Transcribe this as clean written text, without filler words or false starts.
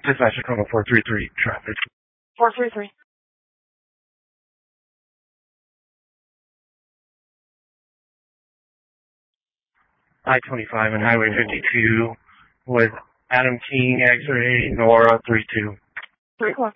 Dispatch Tacoma 433 traffic. 433. I-25 and Highway 52 with Adam King, X-ray, Nora 32. 3-1.